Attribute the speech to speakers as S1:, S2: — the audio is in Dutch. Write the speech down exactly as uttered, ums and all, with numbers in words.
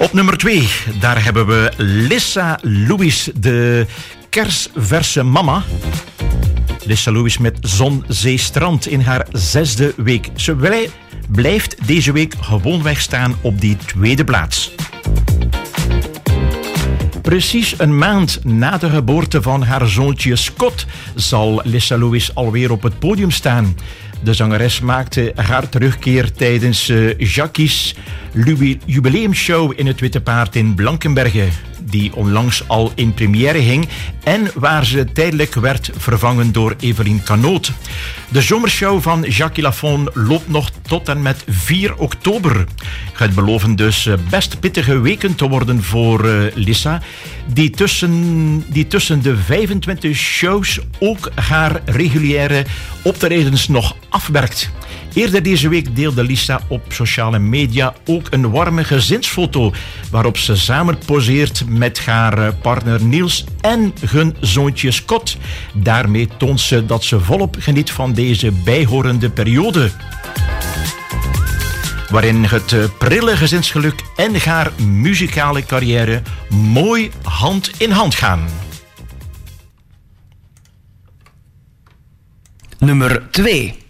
S1: Op nummer twee, daar hebben we Lissa Lewis, de kersverse mama. Lissa Lewis met Zon, Zee, Strand in haar zesde week. Ze blijft deze week gewoonweg staan op die tweede plaats. Precies een maand na de geboorte van haar zoontje Scott zal Lissa Lewis alweer op het podium staan. De zangeres maakte haar terugkeer tijdens uh, Jackie's jubileumshow in het Witte Paard in Blankenberge, die onlangs al in première ging en waar ze tijdelijk werd vervangen door Evelien Canoot. De zomershow van Jackie Lafont loopt nog tot en met vier oktober. Het beloven dus best pittige weken te worden voor uh, Lissa, die tussen, die tussen de vijfentwintig shows ook haar reguliere optredens nog afwerkt. Eerder deze week deelde Lissa op sociale media ook een warme gezinsfoto waarop ze samen poseert met haar partner Niels en hun zoontje Scott. Daarmee toont ze dat ze volop geniet van deze bijhorende periode, waarin het prille gezinsgeluk en haar muzikale carrière mooi hand in hand gaan.
S2: Nummer twee.